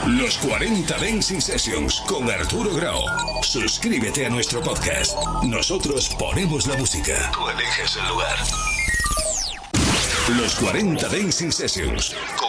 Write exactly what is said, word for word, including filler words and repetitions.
Los cuarenta Dancing Sessions con Arturo Grau. Suscríbete a nuestro podcast. Nosotros ponemos la música. Tú eliges el lugar. Los cuarenta Dancing Sessions con